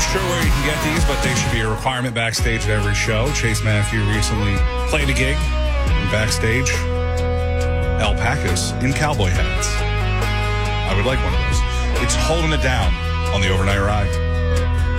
sure where you can get these, but they should be a requirement backstage at every show. Chase Matthew recently played a gig backstage. Alpacas in cowboy hats. I would like one of those. It's Holding It Down on the Overnight Ride.